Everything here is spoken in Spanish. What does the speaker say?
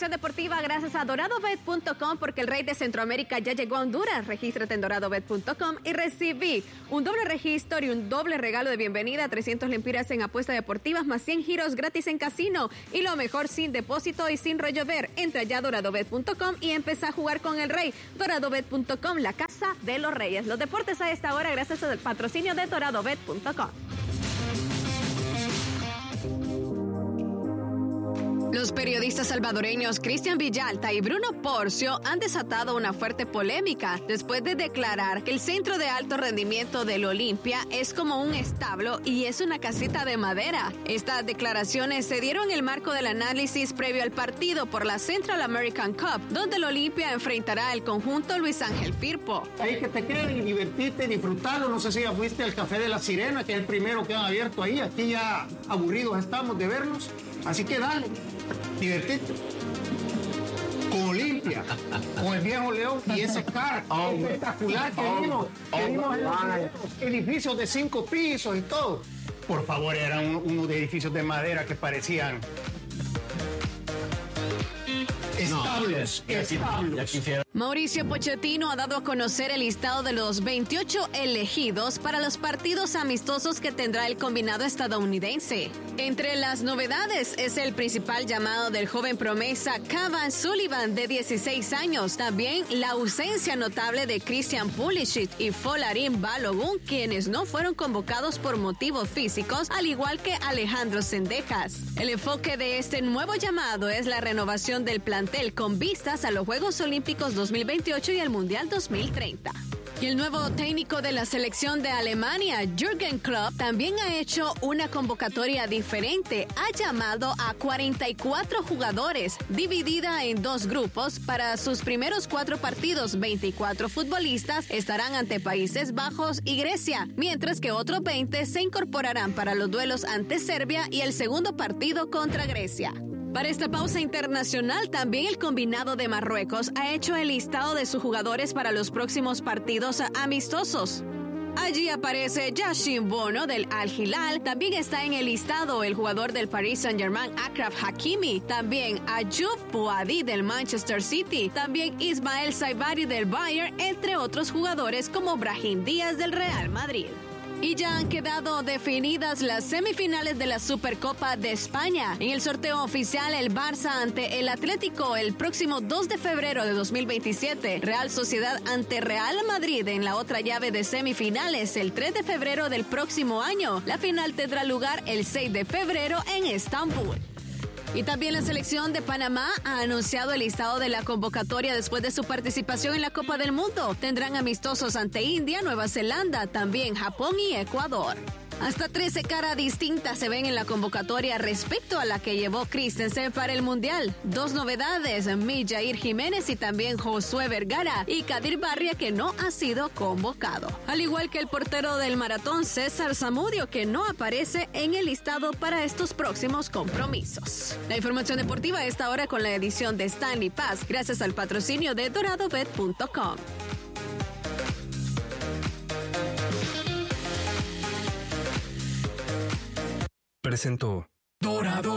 información deportiva gracias a doradobet.com, porque el rey de Centroamérica ya llegó a Honduras. Regístrate en doradobet.com y recibí un doble registro y un doble regalo de bienvenida, 300 lempiras en apuestas deportivas más 100 giros gratis en casino. Y lo mejor, sin depósito y sin rollo ver. Entra ya a doradobet.com y empieza a jugar con el rey. Doradobet.com, la casa de los reyes. Los deportes a esta hora gracias al patrocinio de doradobet.com. Los periodistas salvadoreños Cristian Villalta y Bruno Porcio han desatado una fuerte polémica después de declarar que el centro de alto rendimiento del Olimpia es como un establo y es una casita de madera. Estas declaraciones se dieron en el marco del análisis previo al partido por la Central American Cup, donde el Olimpia enfrentará al conjunto Luis Ángel Firpo. Ahí que te queden y divertirte, disfrutarlo. No sé si ya fuiste al Café de la Sirena, que es el primero que han abierto ahí. Aquí ya aburridos estamos de verlos. Así que dale, divertirte. Con Olimpia, con el viejo León y ese car espectacular que vimos en los edificios de 5 pisos y todo. Por favor, eran unos edificios de madera que parecían establos. Mauricio Pochettino ha dado a conocer el listado de los 28 elegidos para los partidos amistosos que tendrá el combinado estadounidense. Entre las novedades es el principal llamado del joven promesa Cavan Sullivan, de 16 años. También la ausencia notable de Christian Pulisic y Folarin Balogun, quienes no fueron convocados por motivos físicos, al igual que Alejandro Zendejas. El enfoque de este nuevo llamado es la renovación del plantel con vistas a los Juegos Olímpicos 2028 y el Mundial 2030. Y el nuevo técnico de la selección de Alemania, Jürgen Klopp, también ha hecho una convocatoria diferente. Ha llamado a 44 jugadores, dividida en 2 grupos. Para sus primeros 4 partidos, 24 futbolistas estarán ante Países Bajos y Grecia, mientras que otros 20 se incorporarán para los duelos ante Serbia y el segundo partido contra Grecia. Para esta pausa internacional, también el combinado de Marruecos ha hecho el listado de sus jugadores para los próximos partidos amistosos. Allí aparece Yashin Bono del Al Hilal. También está en el listado el jugador del Paris Saint-Germain, Achraf Hakimi. También Ayoub Bouadi del Manchester City. También Ismael Saibari del Bayern, entre otros jugadores como Brahim Díaz del Real Madrid. Y ya han quedado definidas las semifinales de la Supercopa de España. En el sorteo oficial, el Barça ante el Atlético el próximo 2 de febrero de 2027. Real Sociedad ante Real Madrid en la otra llave de semifinales el 3 de febrero del próximo año. La final tendrá lugar el 6 de febrero en Estambul. Y también la selección de Panamá ha anunciado el listado de la convocatoria después de su participación en la Copa del Mundo. Tendrán amistosos ante India, Nueva Zelanda, también Japón y Ecuador. Hasta 13 caras distintas se ven en la convocatoria respecto a la que llevó Christensen para el Mundial. 2 novedades, Mijair Jiménez y también Josué Vergara, y Kadir Barria, que no ha sido convocado. Al igual que el portero del maratón César Zamudio, que no aparece en el listado para estos próximos compromisos. La información deportiva a esta hora con la edición de Stanley Paz, gracias al patrocinio de doradobet.com. Presentó Dorado